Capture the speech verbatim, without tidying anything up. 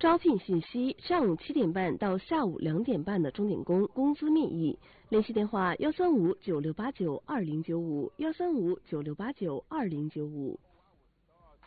招聘信息：上午七点半到下午两点半的钟点工，工资面议。联系电话：幺三五九六八九二零九五，幺三五九六八九二零九五。